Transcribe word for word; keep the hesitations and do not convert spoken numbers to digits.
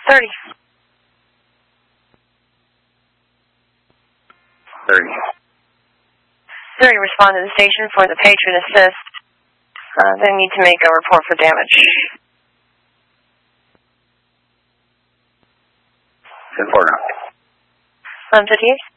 thirty. thirty. thirty, respond to the station for the patron assist. Uh, they need to make a report for damage. ten four now. eleven fifty-eight.